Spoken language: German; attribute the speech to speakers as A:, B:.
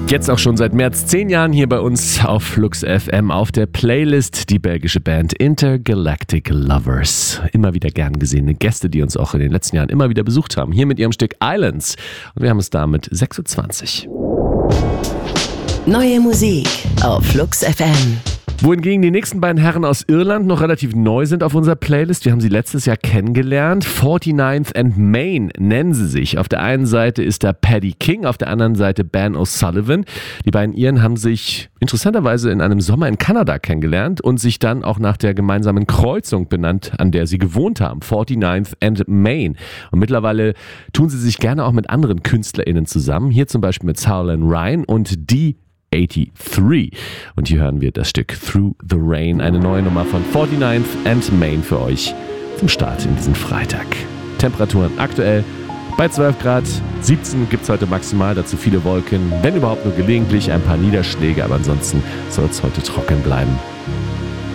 A: Jetzt auch schon seit mehr als 10 Jahren hier bei uns auf Flux FM auf der Playlist die belgische Band Intergalactic Lovers. Immer wieder gern gesehene Gäste, die uns auch in den letzten Jahren immer wieder besucht haben. Hier mit ihrem Stück Islands. Und wir haben es damit 6.20 Uhr.
B: Neue Musik auf Flux FM.
A: Wohingegen die nächsten beiden Herren aus Irland noch relativ neu sind auf unserer Playlist. Wir haben sie letztes Jahr kennengelernt. 49th and Main nennen sie sich. Auf der einen Seite ist da Paddy King, auf der anderen Seite Ben O'Sullivan. Die beiden Iren haben sich interessanterweise in einem Sommer in Kanada kennengelernt und sich dann auch nach der gemeinsamen Kreuzung benannt, an der sie gewohnt haben. 49th and Main. Und mittlerweile tun sie sich gerne auch mit anderen KünstlerInnen zusammen. Hier zum Beispiel mit Sauerland Ryan und die 83. Und hier hören wir das Stück Through the Rain, eine neue Nummer von 49th and Main für euch zum Start in diesen Freitag. Temperaturen aktuell bei 12 Grad, 17 gibt es heute maximal, dazu viele Wolken, wenn überhaupt nur gelegentlich ein paar Niederschläge, aber ansonsten soll es heute trocken bleiben.